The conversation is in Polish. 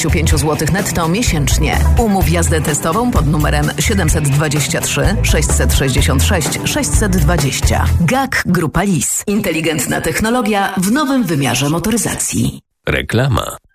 95 zł netto miesięcznie. Umów jazdę testową pod numerem 723 666 620. GAK Grupa LIS. Inteligentna technologia w nowym wymiarze motoryzacji. Reklama.